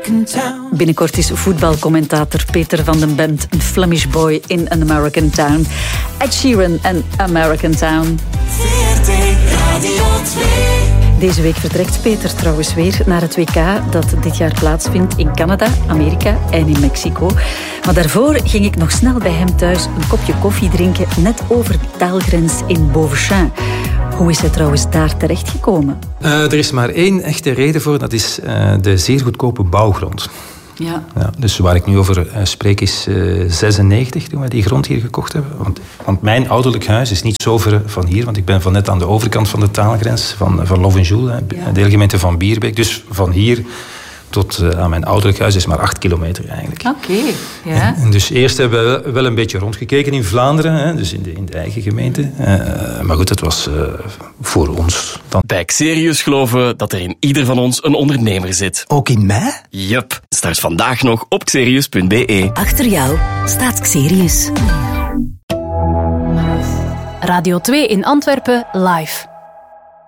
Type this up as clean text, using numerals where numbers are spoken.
Binnenkort is voetbalcommentator Peter van den Bent een Flemish boy in An American Town. Ed Sheeran en American Town. Deze week vertrekt Peter trouwens weer naar het WK dat dit jaar plaatsvindt in Canada, Amerika en in Mexico. Maar daarvoor ging ik nog snel bij hem thuis een kopje koffie drinken, net over de taalgrens in Beauvechain. Hoe is hij trouwens daar terechtgekomen? Er is maar één echte reden voor, dat is de zeer goedkope bouwgrond. Ja. Dus waar ik nu over spreek is 96, toen we die grond hier gekocht hebben. Want mijn ouderlijk huis is niet zo ver van hier, want ik ben van net aan de overkant van de taalgrens, van Lovenjoul, deelgemeente van Bierbeek. Dus van hier tot aan mijn ouderlijk huis is maar 8 kilometer eigenlijk. Oké, ja. En dus eerst hebben we wel een beetje rondgekeken in Vlaanderen, dus in de eigen gemeente. Maar goed, het was voor ons dan. Bij Xerius geloven we dat er in ieder van ons een ondernemer zit. Ook in mij? Yup. Start vandaag nog op xerius.be. Achter jou staat Xerius. Radio 2 in Antwerpen live.